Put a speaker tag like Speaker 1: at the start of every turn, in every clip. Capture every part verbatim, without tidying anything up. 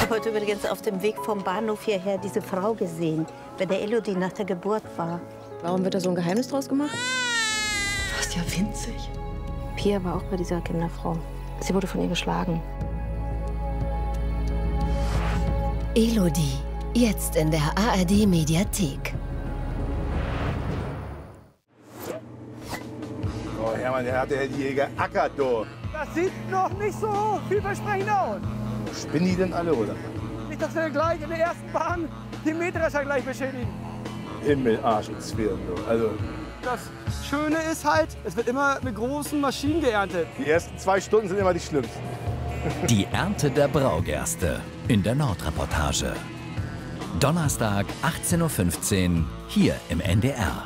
Speaker 1: habe heute übrigens auf dem Weg vom Bahnhof hierher diese Frau gesehen, bei der Elodie nach der Geburt war.
Speaker 2: Warum wird da so ein Geheimnis draus gemacht?
Speaker 3: Du warst ja winzig.
Speaker 2: Pia war auch bei dieser Kinderfrau. Sie wurde von ihr geschlagen.
Speaker 4: Elodie, jetzt in der A R D-Mediathek.
Speaker 5: Oh Hermann, der hatte die hier geackert, du.
Speaker 6: Das sieht noch nicht so vielversprechend aus.
Speaker 5: Spinnen die denn alle, oder?
Speaker 6: Nicht, dass wir gleich in der ersten Bahn den Mähdrescher gleich beschädigen.
Speaker 5: Himmel, Arsch und Zwirn, du. Also,
Speaker 6: das Schöne ist halt, es wird immer mit großen Maschinen geerntet.
Speaker 5: die ersten zwei Stunden sind immer die schlimmsten.
Speaker 7: Die Ernte der Braugerste in der Nordreportage. Donnerstag, achtzehn Uhr fünfzehn, hier im N D R.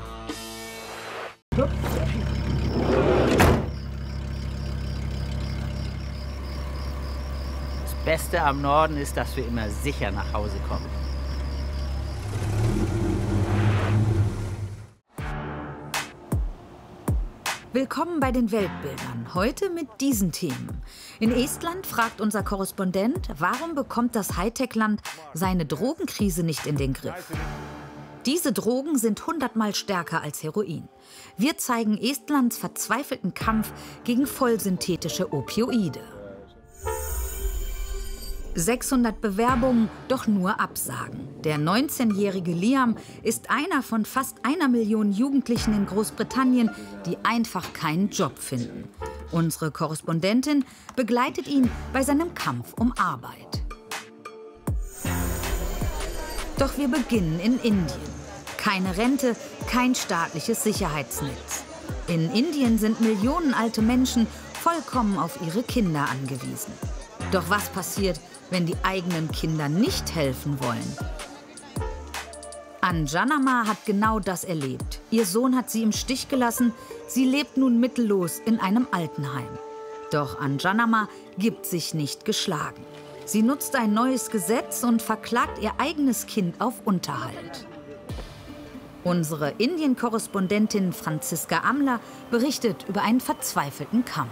Speaker 8: Das Beste am Norden ist, dass wir immer sicher nach Hause kommen.
Speaker 9: Willkommen bei den Weltbildern. Heute mit diesen Themen. In Estland fragt unser Korrespondent, warum bekommt das Hightech-Land seine Drogenkrise nicht in den Griff? Diese Drogen sind hundertmal stärker als Heroin. Wir zeigen Estlands verzweifelten Kampf gegen vollsynthetische Opioide. sechshundert Bewerbungen, doch nur Absagen. Der neunzehnjährige Liam ist einer von fast einer Million Jugendlichen in Großbritannien, die einfach keinen Job finden. Unsere Korrespondentin begleitet ihn bei seinem Kampf um Arbeit. Doch wir beginnen in Indien. Keine Rente, kein staatliches Sicherheitsnetz. In Indien sind Millionen alte Menschen vollkommen auf ihre Kinder angewiesen. Doch was passiert, wenn die eigenen Kinder nicht helfen wollen? Anjanama hat genau das erlebt. Ihr Sohn hat sie im Stich gelassen. Sie lebt nun mittellos in einem Altenheim. Doch Anjanama gibt sich nicht geschlagen. Sie nutzt ein neues Gesetz und verklagt ihr eigenes Kind auf Unterhalt. Unsere Indien-Korrespondentin Franziska Amler berichtet über einen verzweifelten Kampf.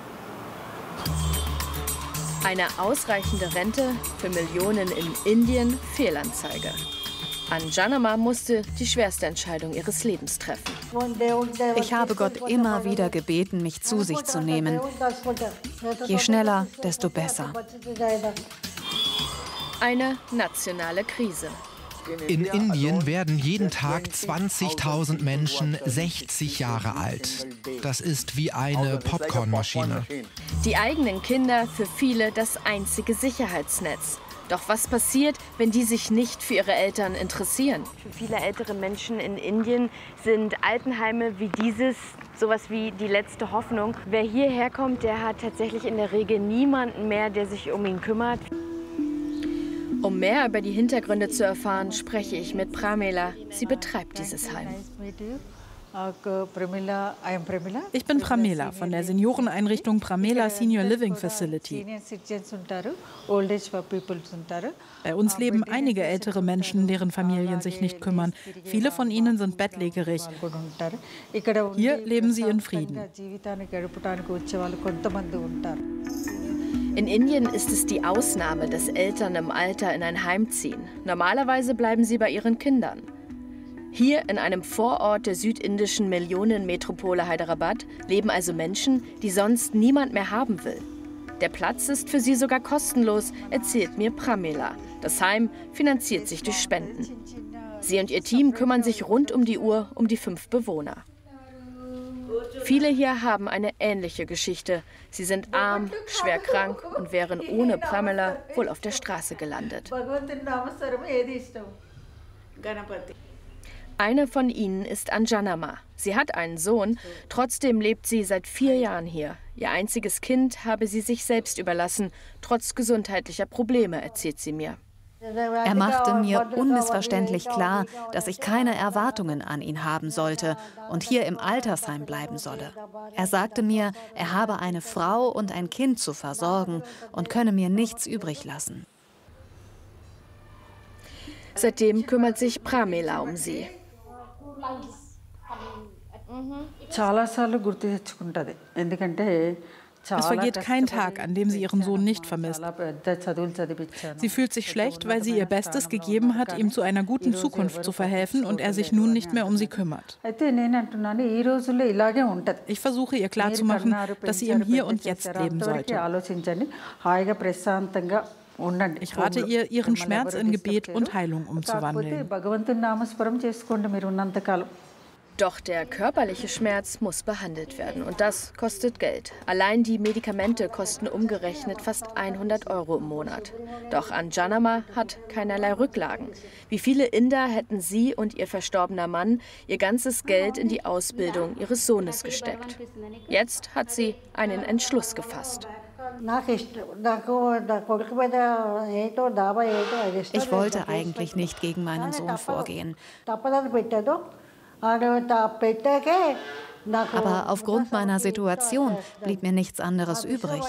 Speaker 10: Eine ausreichende Rente für Millionen in Indien, Fehlanzeige. Anjanama musste die schwerste Entscheidung ihres Lebens treffen.
Speaker 11: Ich habe Gott immer wieder gebeten, mich zu sich zu nehmen. Je schneller, desto besser.
Speaker 10: Eine nationale Krise.
Speaker 12: In Indien werden jeden Tag zwanzigtausend Menschen sechzig Jahre alt. Das ist wie eine Popcornmaschine.
Speaker 10: Die eigenen Kinder für viele das einzige Sicherheitsnetz. Doch was passiert, wenn die sich nicht für ihre Eltern interessieren?
Speaker 13: Für viele ältere Menschen in Indien sind Altenheime wie dieses sowas wie die letzte Hoffnung. Wer hierher kommt, der hat tatsächlich in der Regel niemanden mehr, der sich um ihn kümmert.
Speaker 10: Um mehr über die Hintergründe zu erfahren, spreche ich mit Pramila. Sie betreibt dieses Heim.
Speaker 14: Ich bin Pramila von der Senioreneinrichtung Pramila Senior Living Facility. Bei uns leben einige ältere Menschen, deren Familien sich nicht kümmern. Viele von ihnen sind bettlägerig. Hier leben sie in Frieden.
Speaker 10: In Indien ist es die Ausnahme, dass Eltern im Alter in ein Heim ziehen. Normalerweise bleiben sie bei ihren Kindern. Hier in einem Vorort der südindischen Millionenmetropole Hyderabad leben also Menschen, die sonst niemand mehr haben will. Der Platz ist für sie sogar kostenlos, erzählt mir Pramila. Das Heim finanziert sich durch Spenden. Sie und ihr Team kümmern sich rund um die Uhr um die fünf Bewohner. Viele hier haben eine ähnliche Geschichte. Sie sind arm, schwer krank und wären ohne Pramila wohl auf der Straße gelandet. Eine von ihnen ist Anjanama. Sie hat einen Sohn, trotzdem lebt sie seit vier Jahren hier. Ihr einziges Kind habe sie sich selbst überlassen, trotz gesundheitlicher Probleme, erzählt sie mir.
Speaker 11: Er machte mir unmissverständlich klar, dass ich keine Erwartungen an ihn haben sollte und hier im Altersheim bleiben solle. Er sagte mir, er habe eine Frau und ein Kind zu versorgen und könne mir nichts übrig lassen.
Speaker 10: Seitdem kümmert sich Pramila um sie.
Speaker 14: Es vergeht kein Tag, an dem sie ihren Sohn nicht vermisst. Sie fühlt sich schlecht, weil sie ihr Bestes gegeben hat, ihm zu einer guten Zukunft zu verhelfen und er sich nun nicht mehr um sie kümmert. Ich versuche ihr klarzumachen, dass sie im Hier und Jetzt leben sollte. Ich rate ihr, ihren Schmerz in Gebet und Heilung umzuwandeln.
Speaker 10: Doch der körperliche Schmerz muss behandelt werden und das kostet Geld. Allein die Medikamente kosten umgerechnet fast hundert Euro im Monat. Doch Anjanama hat keinerlei Rücklagen. Wie viele Inder hätten sie und ihr verstorbener Mann ihr ganzes Geld in die Ausbildung ihres Sohnes gesteckt. Jetzt hat sie einen Entschluss gefasst.
Speaker 11: Ich wollte eigentlich nicht gegen meinen Sohn vorgehen. Aber aufgrund meiner Situation blieb mir nichts anderes übrig.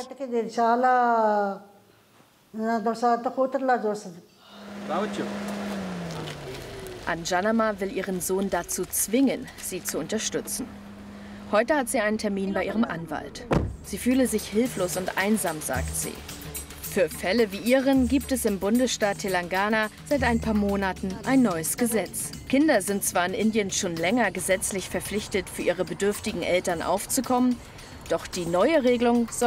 Speaker 10: Anjanama will ihren Sohn dazu zwingen, sie zu unterstützen. Heute hat sie einen Termin bei ihrem Anwalt. Sie fühle sich hilflos und einsam, sagt sie. Für Fälle wie ihren gibt es im Bundesstaat Telangana seit ein paar Monaten ein neues Gesetz. Kinder sind zwar in Indien schon länger gesetzlich verpflichtet, für ihre bedürftigen Eltern aufzukommen, doch die neue Regelung soll